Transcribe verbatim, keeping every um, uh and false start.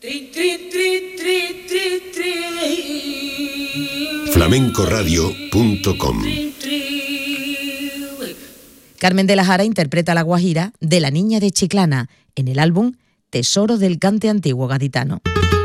flamenco radio punto com. Carmen de la Jara interpreta la guajira de La Niña de Chiclana en el álbum Tesoro del Cante Antiguo Gaditano.